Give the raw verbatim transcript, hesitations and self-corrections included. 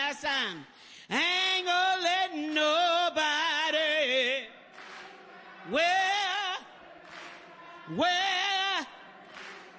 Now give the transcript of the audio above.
last time. I ain't gonna let nobody. Well, well.